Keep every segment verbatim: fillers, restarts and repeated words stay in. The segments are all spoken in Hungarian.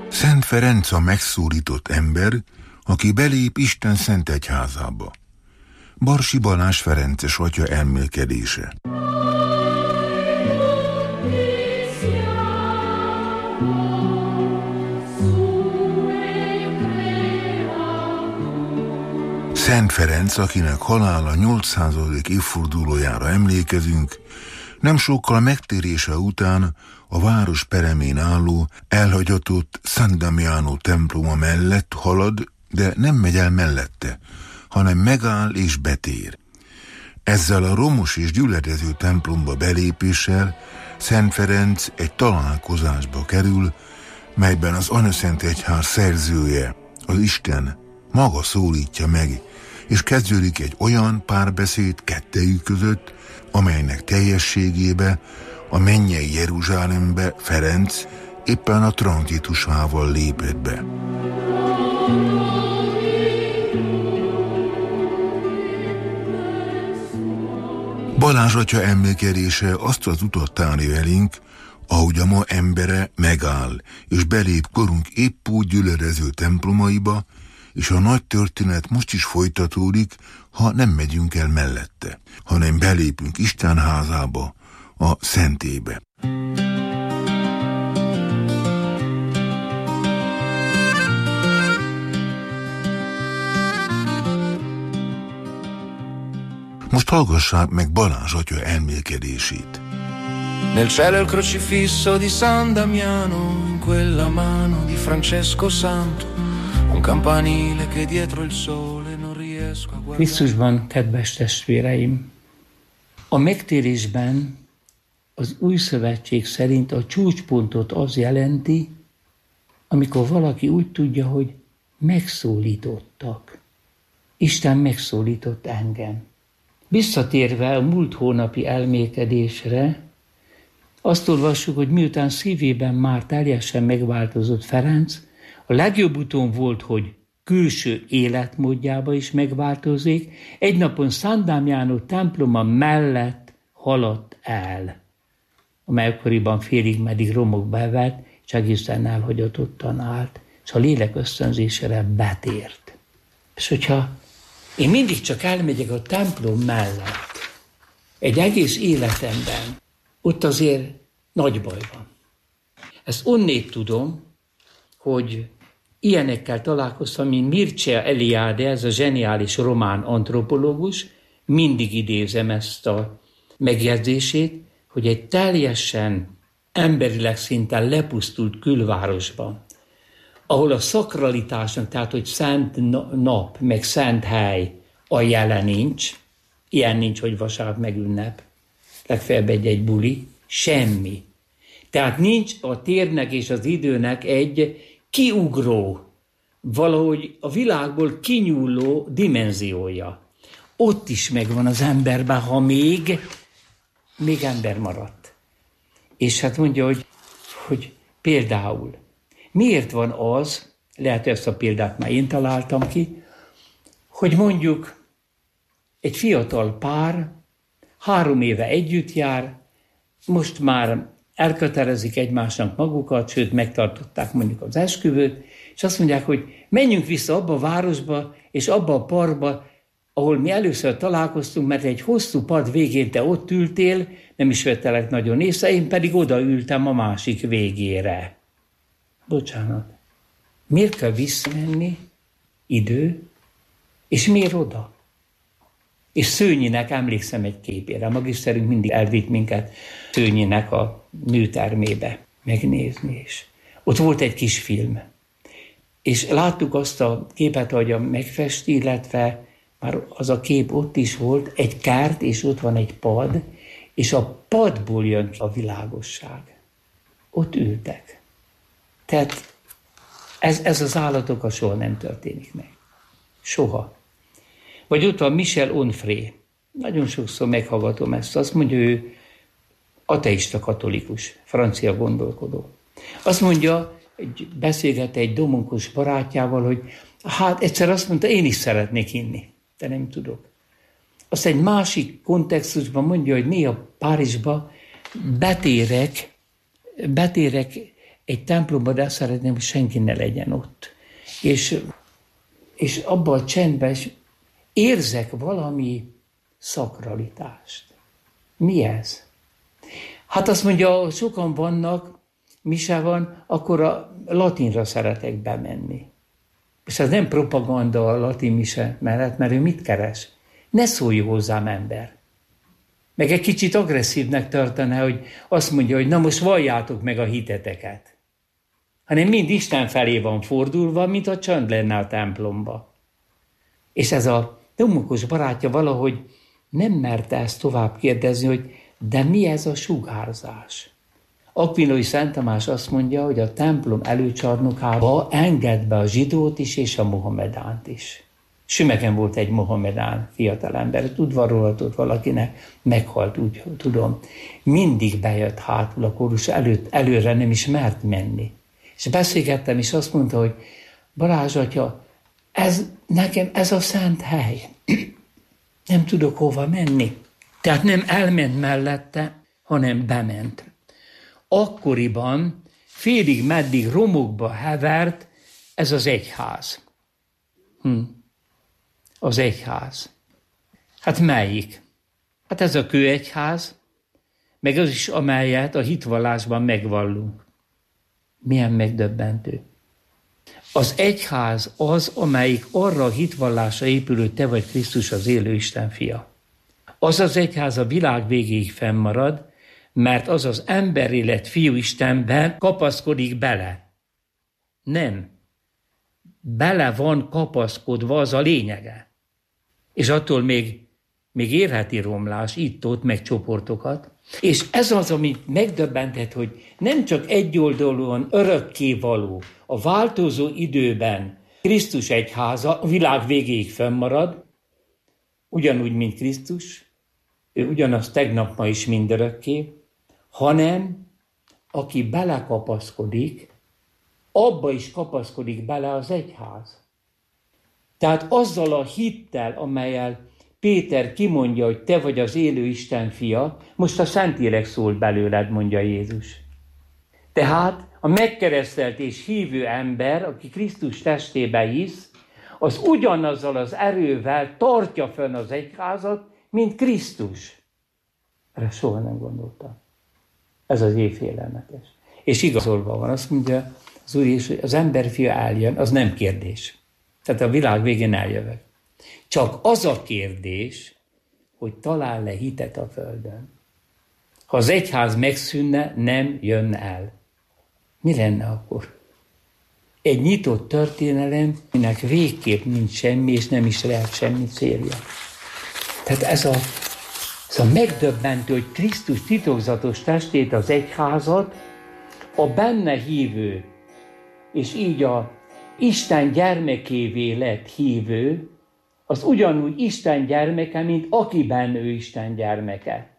Szent Ferenc a megszólított ember, aki belép Isten szent egyházába. Barsi Balázs ferences atya elmélkedése. Szent Ferenc, akinek halála nyolcszázadik évfordulójára emlékezünk, nem sokkal megtérése után a város peremén álló, elhagyatott San Damiano temploma mellett halad, de nem megy el mellette, hanem megáll és betér. Ezzel a romos és gyülekező templomba belépéssel Szent Ferenc egy találkozásba kerül, melyben az Anyaszent Egyház szerzője, az Isten maga szólítja meg, és kezdődik egy olyan párbeszéd kettejük között, amelynek teljességébe a mennyei Jeruzsálembe Ferenc éppen a tranzitusával lépett be. Balázs atya emlékedése azt az utat tárja elénk, ahogy a ma embere megáll, és belép korunk épp úgy gyülekező templomaiba, és a nagy történet most is folytatódik, ha nem megyünk el mellette, hanem belépünk Isten házába, a szentélybe. Most hallgassák meg Balázs atya elmélkedését. Nel cielo il crocifisso di San Damiano, in quella mano di Francesco Santo, un campanile che dietro il sole non riesco a guardare. Krisztusban, kedves testvéreim, a megtérésben az új szövetség szerint a csúcspontot az jelenti, amikor valaki úgy tudja, hogy megszólítottak. Isten megszólított engem. Visszatérve a múlt hónapi elmélkedésre, azt olvassuk, hogy miután szívében már teljesen megváltozott Ferenc, a legjobb úton volt, hogy külső életmódjába is megváltozik, egy napon San Damiano temploma mellett haladt el, amely akkoriban félig meddig romokba evett, és egészen elhagyatottan állt, és a lélek ösztönzésére betért. És hogyha én mindig csak elmegyek a templom mellett, egy egész életemben, ott azért nagy baj van. Ezt onnét tudom, hogy ilyenekkel találkoztam, mint Mircea Eliade, ez a zseniális román antropológus, mindig idézem ezt a megjegyzését, hogy egy teljesen emberileg szinten lepusztult külvárosban, ahol a szakralitásnak, tehát hogy szent nap, meg szent hely a jele nincs, ilyen nincs, hogy vasárnap meg ünnep, legfeljebb egy-egy buli, semmi. Tehát nincs a térnek és az időnek egy kiugró, valahogy a világból kinyúló dimenziója. Ott is megvan az emberben, ha még, még ember maradt. És hát mondja, hogy, hogy például, miért van az, lehet ezt a példát már én találtam ki, hogy mondjuk egy fiatal pár három éve együtt jár, most már elkötelezik egymásnak magukat, sőt megtartották mondjuk az esküvőt, és azt mondják, hogy menjünk vissza abba a városba, és abba a parkba, ahol mi először találkoztunk, mert egy hosszú pad végén te ott ültél, nem is vettelek nagyon észre, én pedig oda ültem a másik végére. Bocsánat. Miért kell visszamenni? Idő. És miért oda? És Szőnyinek emlékszem egy képére. A magiszterünk mindig elvitt minket Szőnyinek a műtermébe megnézni is. Ott volt egy kis film. És láttuk azt a képet, ahogy megfesti, illetve már az a kép ott is volt, egy kert, és ott van egy pad, és a padból jön a világosság. Ott ültek. Tehát ez, ez az állatokkal soha nem történik meg. Soha. Vagy ott van Michel Onfray. Nagyon sokszor meghallgatom ezt. Azt mondja, ő ateista katolikus, francia gondolkodó. Azt mondja, beszélget egy domonkos barátjával, hogy hát egyszer azt mondta, én is szeretnék hinni, de nem tudok. Azt egy másik kontextusban mondja, hogy néha Párizsba betérek, betérek egy templomban, de azt szeretném, hogy senki ne legyen ott. És, és abban a csendben érzek valami szakralitást. Mi ez? Hát azt mondja, sokan vannak, mise van, akkor a latinra szeretek bemenni. És ez nem propaganda a latin mise mellett, mert ő mit keres? Ne szólj hozzám, ember. Meg egy kicsit agresszívnek tartaná, hogy azt mondja, hogy na most valljátok meg a hiteteket. Hanem mind Isten felé van fordulva, mint a csönd lenne a templomba. És ez a domokos barátja valahogy nem merte ezt tovább kérdezni, hogy de mi ez a sugárzás? Akvinói Szent Tamás azt mondja, hogy a templom előcsarnokába enged be a zsidót is és a mohamedánt is. Sümegen volt egy mohamedán fiatalember, udvarolhatott valakinek, meghalt, úgy tudom. Mindig bejött hátul a kórus előtt, előre nem is mert menni. És beszélgettem, és azt mondta, hogy Balázs atya, ez, nekem ez a szent hely. Nem tudok hova menni. Tehát nem elment mellette, hanem bement. Akkoriban félig meddig romokba hevert ez az egyház. Hm. Az egyház. Hát melyik? Hát ez a kőegyház, meg az is, amelyet a hitvallásban megvallunk. Milyen megdöbbentő. Az egyház az, amelyik arra a hitvallásra épül, hogy te vagy Krisztus az élő Isten fia. Az az egyház a világ végéig fennmarad, mert az az emberélet fiú Istenben kapaszkodik bele. Nem. Bele van kapaszkodva, az a lényege. És attól még, még érheti romlás, itt-ott, meg csoportokat. És ez az, amit megdöbbentett, hogy nem csak egyoldalúan örökkévaló, a változó időben Krisztus egyháza a világ végéig fennmarad, ugyanúgy, mint Krisztus, ő ugyanaz tegnap, ma is mindörökké, hanem aki belekapaszkodik, abba is kapaszkodik bele az egyház. Tehát azzal a hittel, amellyel Péter kimondja, hogy te vagy az élő Isten fia, most a Szentlélek szólt belőled, mondja Jézus. Tehát a megkeresztelt és hívő ember, aki Krisztus testébe hisz, az ugyanazzal az erővel tartja fönn az egyházat, mint Krisztus. Erre soha nem gondoltam. Ez az évfélelmetes. És igazolva van, azt mondja az Úr Jézus, hogy az emberfia eljön, az nem kérdés. Tehát a világ végén eljövök. Csak az a kérdés, hogy talál le hitet a földön. Ha az egyház megszűnne, nem jönne el. Mi lenne akkor? Egy nyitott történelem, aminek végképp nincs semmi, és nem is lehet semmi célja. Tehát ez a, ez a megdöbbentő, hogy Krisztus titokzatos testét, az egyházat, a benne hívő, és így a Isten gyermekévé lett hívő, az ugyanúgy Isten gyermeke, mint akiben ő Isten gyermeke.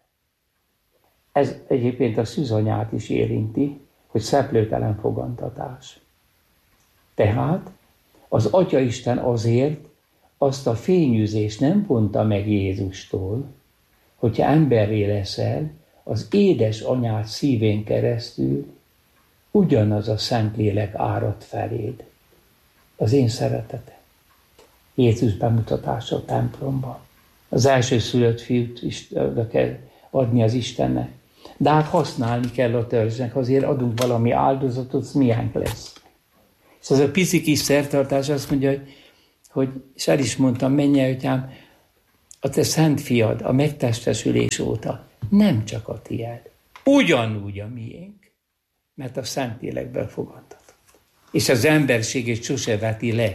Ez egyébként a szűzanyát is érinti, hogy szeplőtelen fogantatás. Tehát az Atyaisten azért azt a fényűzést nem vonta meg Jézustól, hogyha emberré leszel, az édesanyád szívén keresztül ugyanaz a Szentlélek árad feléd. Az én szeretetem. Jézus bemutatása a templomban. Az elsőszülött fiút is oda kell adni az Istennek. De hát használni kell a törzsnek, azért adunk valami áldozatot, az milyen lesz. És az a pici kis szertartás azt mondja, hogy, hogy és el is mondtam, mennyei atyám, a te szent fiad a megtestesülés óta nem csak a tied, ugyanúgy a miénk, mert a Szentlélekből fogantatott. És az emberségét sose veti le.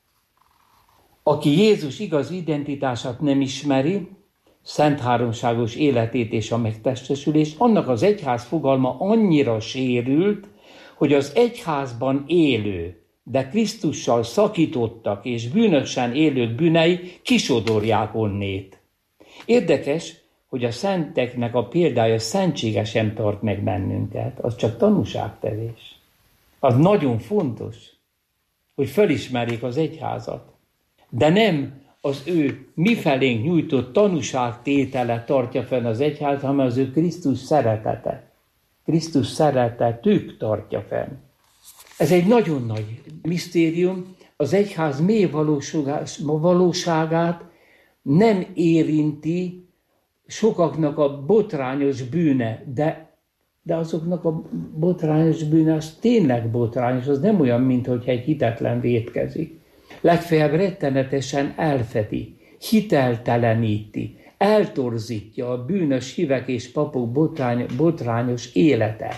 Aki Jézus igaz identitását nem ismeri, szent háromságos életét és a megtestesülést, annak az egyház fogalma annyira sérült, hogy az egyházban élő, de Krisztussal szakítottak és bűnösen élők bűnei kisodorják onnét. Érdekes, hogy a szenteknek a példája szentségesen tart meg bennünket, az csak tanúságtevés. Az nagyon fontos, hogy felismerjék az egyházat. De nem az ő mifelénk nyújtott tanúságtétele tartja fenn az egyház, hanem az ő Krisztus szeretete. Krisztus szeretetük tartja fenn. Ez egy nagyon nagy misztérium. Az egyház mély valóságát nem érinti sokaknak a botrányos bűne, de, de azoknak a botrányos bűne az tényleg botrányos, az nem olyan, mint hogyha egy hitetlen vétkezik. Legfeljebb rettenetesen elfedi, hitelteleníti, eltorzítja a bűnös hívek és papok botrány, botrányos élete.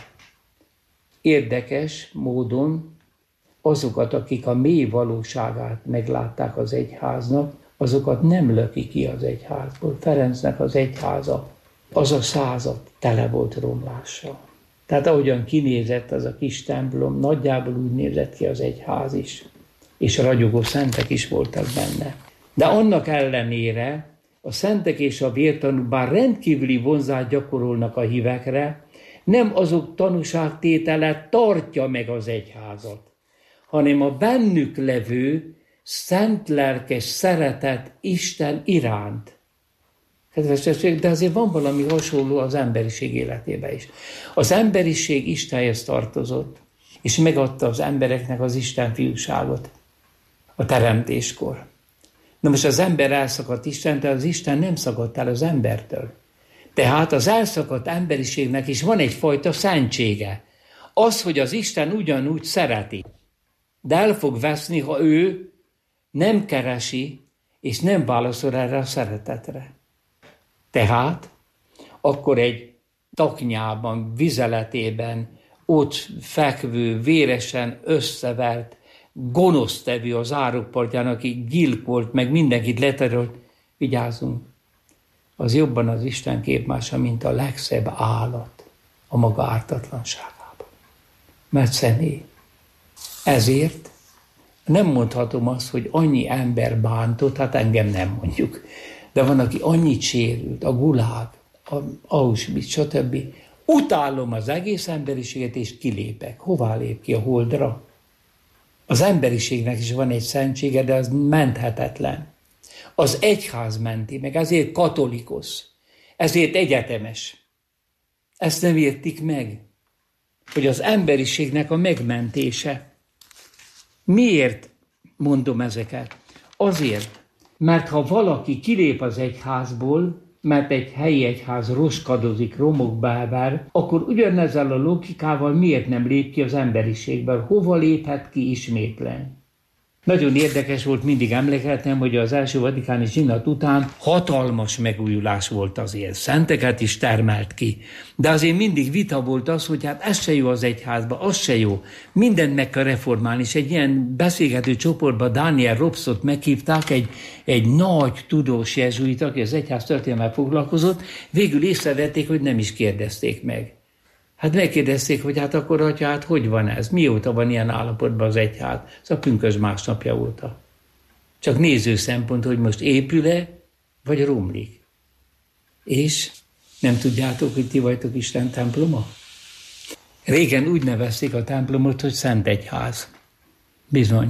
Érdekes módon azokat, akik a mély valóságát meglátták az egyháznak, azokat nem löki ki az egyházból. Ferencnek az egyháza, az a század tele volt romlással. Tehát ahogyan kinézett az a kis templom, nagyjából úgy nézett ki az egyház is, és ragyogó szentek is voltak benne. De annak ellenére a szentek és a vértanúk bár rendkívüli vonzást gyakorolnak a hívekre, nem azok tanúságtétele tartja meg az egyházat, hanem a bennük levő szent lelkes szeretet Isten iránt. Kedves testvérek, de azért van valami hasonló az emberiség életében is. Az emberiség Istenhez tartozott, és megadta az embereknek az Isten fiúságot a teremtéskor. Na most az ember elszakadt Istentől, az Isten nem szakadt el az embertől. Tehát az elszakadt emberiségnek is van egyfajta szentsége. Az, hogy az Isten ugyanúgy szereti, de el fog veszni, ha ő nem keresi, és nem válaszol erre a szeretetre. Tehát akkor egy taknyában, vizeletében, ott fekvő, véresen összevert, gonosztevő az árokpartján, aki gyilkolt, meg mindenkit leterolt, vigyázzunk. Az jobban az Isten képmása, mint a legszebb állat a maga ártatlanságában. Mert személy. Ezért nem mondhatom azt, hogy annyi ember bántott, hát engem nem mondjuk. De van, aki annyit sérült, a Gulág, a Auschwitz, stb. Utálom az egész emberiséget, és kilépek. Hová lép ki? A holdra? Az emberiségnek is van egy szentsége, de az menthetetlen. Az egyház menti meg, ezért katolikus, ezért egyetemes. Ezt nem értik meg, hogy az emberiségnek a megmentése. Miért mondom ezeket? Azért, mert ha valaki kilép az egyházból, mert egy helyi egyház roskadozik, romokba elvár, akkor ugyanezzel a logikával miért nem lép ki az emberiségből? Hova léphet ki ismétlen? Nagyon érdekes volt, mindig emlékeztem, hogy az első vatikáni zsinat után hatalmas megújulás volt azért. Szenteket is termelt ki. De azért mindig vita volt az, hogy hát ez se jó az egyházba, az se jó. Mindent meg kell reformálni, és egy ilyen beszélgető csoportban Daniel Robsot meghívták, egy, egy nagy tudós jezsuita, aki az egyház történelemmel foglalkozott, végül észrevették, hogy nem is kérdezték meg. Hát megkérdezték, hogy hát akkor, atya, hát hogy van ez? Mióta van ilyen állapotban az egyház? Ez a pünkösd másnapja óta. Csak néző szempont, hogy most épül-e, vagy romlik. És nem tudjátok, hogy ti vagytok Isten temploma? Régen úgy nevezték a templomot, hogy Szent Egyház. Bizony.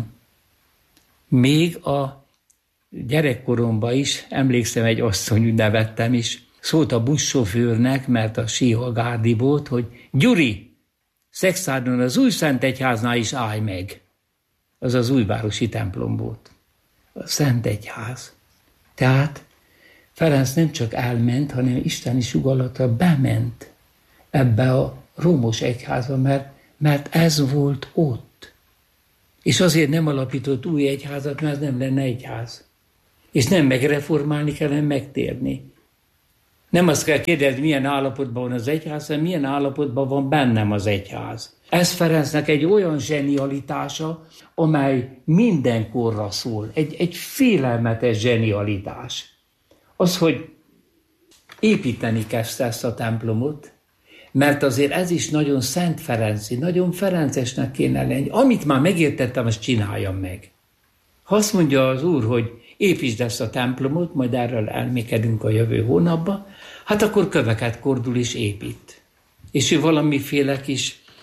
Még a gyerekkoromban is, emlékszem, egy asszony, úgy nevettem is, szólt a buszsofőrnek, mert a síha gárdi volt, hogy Gyuri, Szexárdon az új Szent Egyháznál is állj meg. Az az újvárosi templom volt. A Szent Egyház. Tehát Ferenc nem csak elment, hanem isteni sugallatra bement ebbe a romos egyházba, mert, mert ez volt ott. És azért nem alapított új egyházat, mert nem lenne egyház. És nem megreformálni kell, hanem megtérni. Nem azt kell kérdezni, milyen állapotban van az egyház, hanem milyen állapotban van bennem az egyház. Ez Ferencnek egy olyan zsenialitása, amely mindenkorra szól. Egy, egy félelmetes zsenialitás. Az, hogy építeni kezdte ezt a templomot, mert azért ez is nagyon Szent Ferenci, nagyon ferencesnek kéne lenni. Amit már megértettem, azt csináljam meg. Ha azt mondja az Úr, hogy építsd ezt a templomot, majd erről elmékedünk a jövő hónapban, hát akkor köveket kordul és épít. És ő valamiféle kis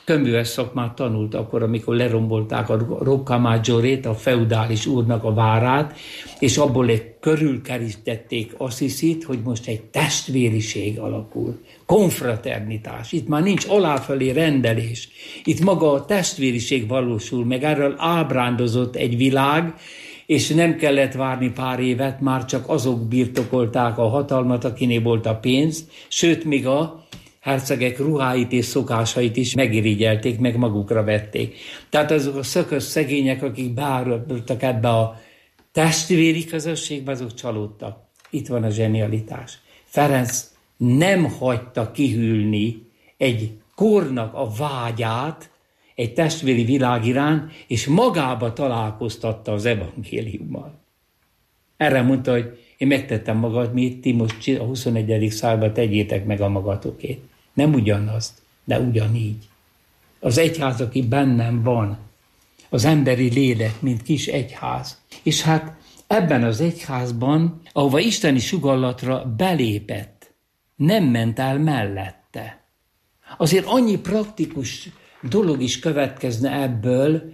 köműves szakmát tanult akkor, amikor lerombolták a Rocca Maggiorét, a feudális úrnak a várát, és abból egy körülkerítették Assisi-t, hogy most egy testvériség alakul. Konfraternitás. Itt már nincs aláfelé rendelés. Itt maga a testvériség valósul meg. Erről ábrándozott egy világ, és nem kellett várni pár évet, már csak azok birtokolták a hatalmat, akinél volt a pénz, sőt, még a hercegek ruháit és szokásait is megirigyelték, meg magukra vették. Tehát azok a szökös szegények, akik beárultak ebbe a testvéri közösségbe, azok csalódtak. Itt van a zsenialitás. Ferenc nem hagyta kihűlni egy kornak a vágyát, egy testvéri világ iránt, és magába találkoztatta az evangéliummal. Erre mondta, hogy én megtettem magadmét, ti most a huszonegyedik században tegyétek meg a magatokét. Nem ugyanazt, de ugyanígy. Az egyház, aki bennem van, az emberi lélek, mint kis egyház. És hát ebben az egyházban, ahova isteni sugallatra belépett, nem ment el mellette. Azért annyi praktikus dolog is következne ebből,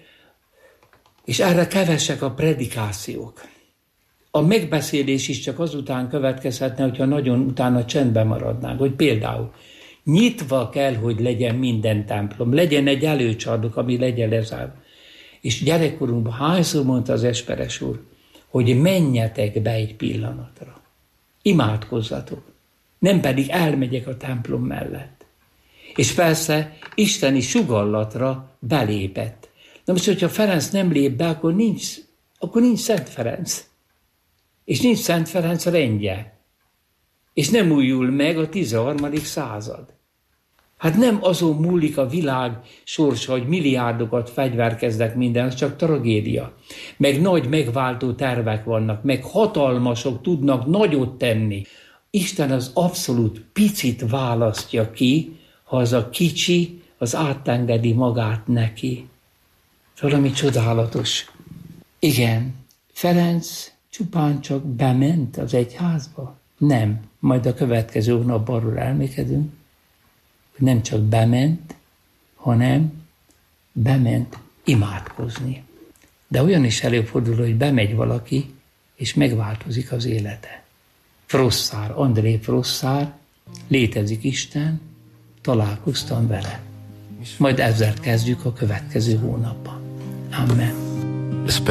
és erre kevesek a predikációk. A megbeszélés is csak azután következhetne, hogyha nagyon utána csendben maradnánk, hogy például nyitva kell, hogy legyen minden templom, legyen egy előcsarnok, ami legyen lezárva. És gyerekkorunkban hányszor mondta az Esperes úr, hogy menjetek be egy pillanatra, imádkozzatok, nem pedig elmegyek a templom mellett. És persze isteni sugallatra belépett. Na most, hogyha Ferenc nem lép be, akkor nincs, akkor nincs Szent Ferenc. És nincs Szent Ferenc rendje. És nem újul meg a tizenharmadik század. Hát nem azon múlik a világ sorsa, hogy milliárdokat fegyverkeznek minden, az csak tragédia. Meg nagy megváltó tervek vannak, meg hatalmasok tudnak nagyot tenni. Isten az abszolút picit választja ki, ha az a kicsi, az átengedi magát neki. Valami csodálatos. Igen, Ferenc csupán csak bement az egyházba? Nem. Majd a következő hónapban arról elmékedünk, hogy nem csak bement, hanem bement imádkozni. De olyan is előfordul, hogy bemegy valaki, és megváltozik az élete. Frosszár, André Frosszár, létezik Isten, találkoztam vele. Majd ezzel kezdjük a következő hónapban. Amen.